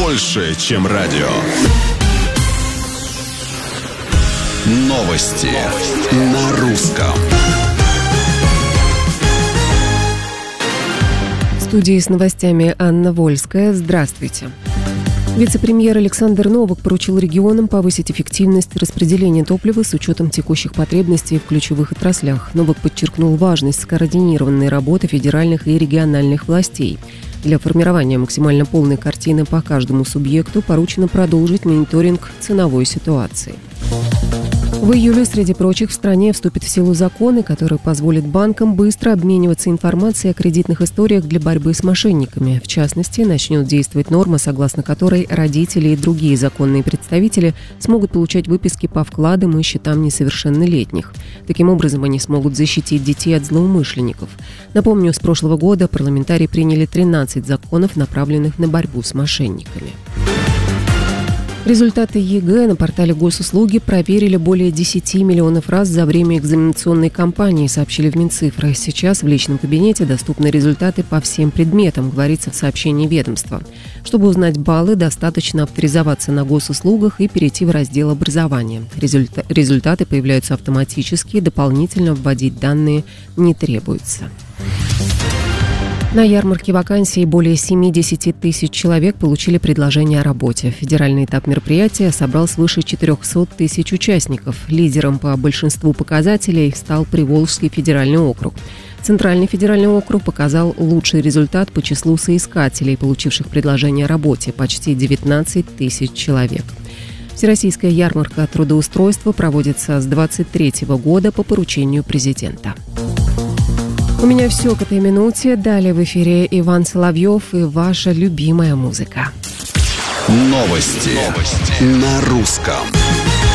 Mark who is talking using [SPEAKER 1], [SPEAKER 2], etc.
[SPEAKER 1] больше, чем радио. Новости на русском.
[SPEAKER 2] В студии с новостями Анна Вольская. Здравствуйте. Вице-премьер Александр Новак поручил регионам повысить эффективность распределения топлива с учетом текущих потребностей в ключевых отраслях. Новак подчеркнул важность скоординированной работы федеральных и региональных властей. Для формирования максимально полной картины по каждому субъекту поручено продолжить мониторинг ценовой ситуации. В июле, среди прочих, в стране вступят в силу законы, которые позволят банкам быстро обмениваться информацией о кредитных историях для борьбы с мошенниками. В частности, начнет действовать норма, согласно которой родители и другие законные представители смогут получать выписки по вкладам и счетам несовершеннолетних. Таким образом, они смогут защитить детей от злоумышленников. Напомню, с прошлого года парламентарии приняли 13 законов, направленных на борьбу с мошенниками. Результаты ЕГЭ на портале Госуслуги проверили более 10 миллионов раз за время экзаменационной кампании, сообщили в Минцифры. Сейчас в личном кабинете доступны результаты по всем предметам, говорится в сообщении ведомства. Чтобы узнать баллы, достаточно авторизоваться на госуслугах и перейти в раздел образования. Результаты появляются автоматически, дополнительно вводить данные не требуется. На ярмарке вакансий более 70 тысяч человек получили предложение о работе. Федеральный этап мероприятия собрал свыше 400 тысяч участников. Лидером по большинству показателей стал Приволжский федеральный округ. Центральный федеральный округ показал лучший результат по числу соискателей, получивших предложение о работе – почти 19 тысяч человек. Всероссийская ярмарка трудоустройства проводится с 2023 года по поручению президента. У меня все к этой минуте. Далее в эфире Иван Соловьев и ваша любимая музыка.
[SPEAKER 1] Новости на русском.